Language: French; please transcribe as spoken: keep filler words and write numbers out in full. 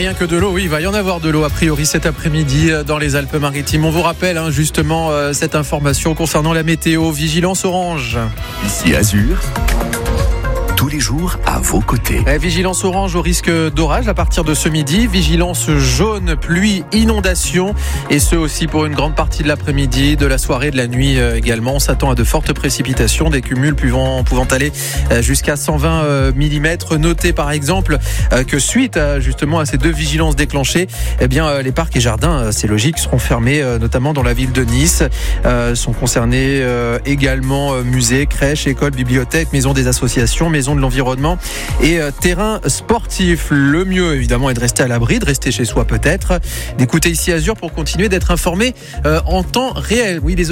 rien que de l'eau, oui, il va y en avoir de l'eau a priori cet après-midi dans les Alpes-Maritimes. On vous rappelle hein, justement euh, cette information concernant la météo, vigilance orange. Ici Azur, tous les jours à vos côtés. Eh, vigilance orange au risque d'orage à partir de ce midi, vigilance jaune, pluie, inondation et ce aussi pour une grande partie de l'après-midi, de la soirée, de la nuit euh, également. On s'attend à de fortes précipitations, des cumuls pouvant, pouvant aller euh, jusqu'à cent vingt euh, millimètres. Notez par exemple euh, que suite à, justement à ces deux vigilances déclenchées, eh bien, euh, les parcs et jardins, euh, c'est logique, seront fermés euh, notamment dans la ville de Nice. Euh, sont concernés euh, également euh, musées, crèches, écoles, bibliothèques, maisons des associations, maisons de l'environnement et euh, terrain sportif. Le mieux évidemment est de rester à l'abri, de rester chez soi peut-être, d'écouter ici Azur pour continuer d'être informé euh, en temps réel. Oui, les